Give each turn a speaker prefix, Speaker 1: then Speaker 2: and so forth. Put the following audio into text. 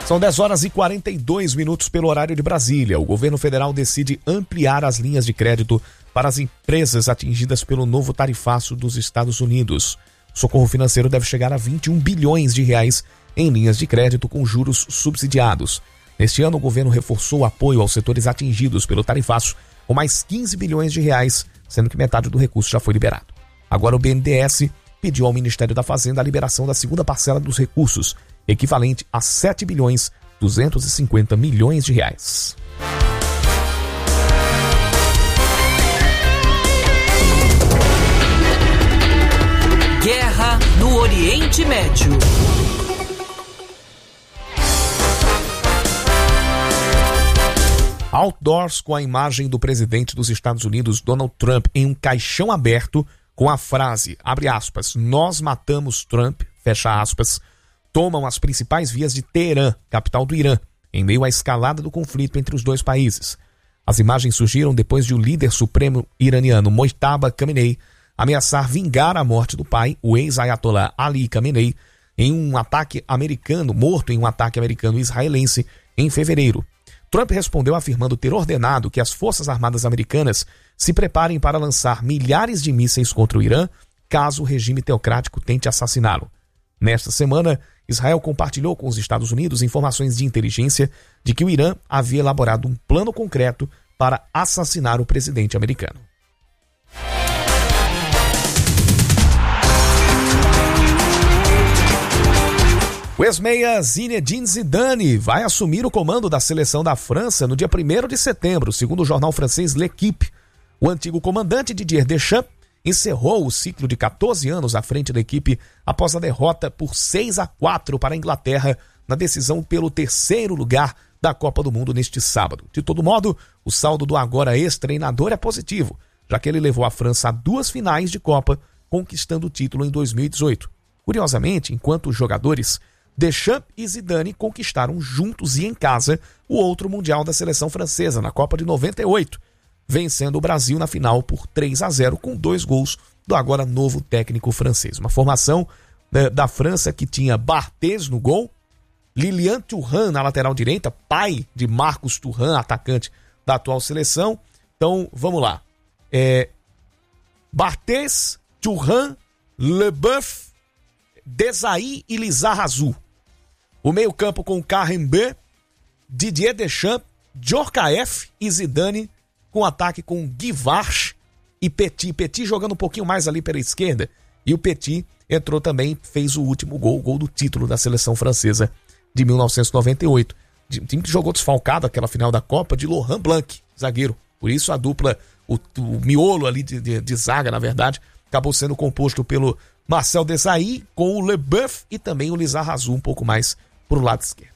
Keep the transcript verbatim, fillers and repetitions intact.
Speaker 1: São dez horas e quarenta e dois minutos pelo horário de Brasília. O governo federal decide ampliar as linhas de crédito para as empresas atingidas pelo novo tarifaço dos Estados Unidos. O socorro financeiro deve chegar a vinte e um bilhões de reais em linhas de crédito com juros subsidiados. Neste ano, o governo reforçou o apoio aos setores atingidos pelo tarifaço com mais quinze bilhões de reais, sendo que metade do recurso já foi liberado. Agora o B N D E S pediu ao Ministério da Fazenda a liberação da segunda parcela dos recursos, equivalente a sete bilhões duzentos e cinquenta milhões de reais.
Speaker 2: Guerra no Oriente Médio.
Speaker 1: Outdoors com a imagem do presidente dos Estados Unidos, Donald Trump, em um caixão aberto com a frase, abre aspas, nós matamos Trump, fecha aspas, tomam as principais vias de Teherã, capital do Irã, em meio à escalada do conflito entre os dois países. As imagens surgiram depois de o líder supremo iraniano Mojtaba Khamenei ameaçar vingar a morte do pai, o ex-ayatollah Ali Khamenei, em um ataque americano, morto em um ataque americano-israelense em fevereiro. Trump respondeu afirmando ter ordenado que as Forças Armadas americanas se preparem para lançar milhares de mísseis contra o Irã, caso o regime teocrático tente assassiná-lo. Nesta semana, Israel compartilhou com os Estados Unidos informações de inteligência de que o Irã havia elaborado um plano concreto para assassinar o presidente americano. O ex-meia Zinedine Zidane vai assumir o comando da seleção da França no dia primeiro de setembro, segundo o jornal francês L'Équipe. O antigo comandante Didier Deschamps encerrou o ciclo de catorze anos à frente da equipe após a derrota por seis a quatro para a Inglaterra na decisão pelo terceiro lugar da Copa do Mundo neste sábado. De todo modo, o saldo do agora ex-treinador é positivo, já que ele levou a França a duas finais de Copa, conquistando o título em dois mil e dezoito. Curiosamente, enquanto os jogadores Deschamps e Zidane conquistaram juntos e em casa o outro Mundial da seleção francesa na Copa de noventa e oito, vencendo o Brasil na final por três a zero com dois gols do agora novo técnico francês. Uma formação né, da França que tinha Barthez no gol, Lilian Thuram na lateral direita, pai de Marcus Thuram, atacante da atual seleção. Então, vamos lá. É, Barthez, Thuram, Leboeuf, Desailly e Lizarazu. O meio-campo com Carrembe, Didier Deschamps, Djorkaeff e Zidane, com ataque com Guivarch e Petit. Petit jogando um pouquinho mais ali pela esquerda. E o Petit entrou também, fez o último gol, o gol do título da seleção francesa de mil novecentos e noventa e oito. O time que jogou desfalcado aquela final da Copa de Laurent Blanc, zagueiro. Por isso a dupla, o, o miolo ali de, de, de zaga, na verdade, acabou sendo composto pelo Marcel Desailly com o Leboeuf e também o Lizarazu um pouco mais pro lado esquerdo.